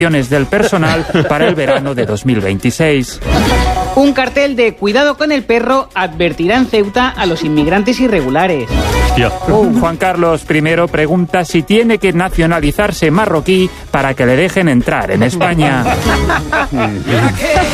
del personal para el verano de 2026. Un cartel de cuidado con el perro advertirá en Ceuta a los inmigrantes irregulares. Juan Carlos I pregunta si tiene que nacionalizarse marroquí para que le dejen entrar en España.